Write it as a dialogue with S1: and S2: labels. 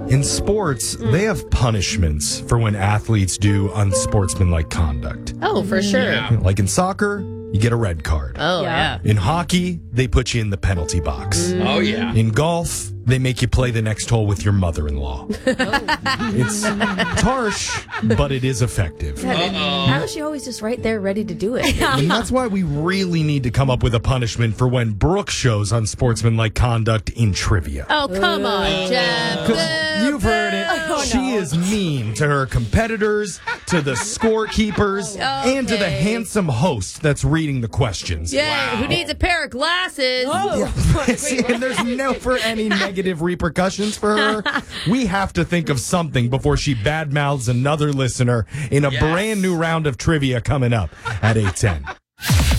S1: In sports, they have punishments for when athletes do unsportsmanlike conduct.
S2: Oh, for sure.
S3: Yeah.
S1: Like in soccer, you get a red card.
S2: Oh, yeah.
S1: In hockey, they put you in the penalty box.
S3: Oh, yeah.
S1: In golf, they make you play the next hole with your mother-in-law. It's harsh, but it is effective.
S2: How is she always just right there ready to do it?
S1: And that's why we really need to come up with a punishment for when Brooke shows unsportsmanlike conduct in trivia.
S2: Oh, come on, Jeff.
S1: Because you've heard it. She is mean to her competitors, to the scorekeepers, and to the handsome host that's reading the questions.
S2: Yeah, who needs a pair of glasses?
S1: See, and there's never any negative repercussions for her. We have to think of something before she badmouths another listener in a brand new round of trivia coming up at 8:10.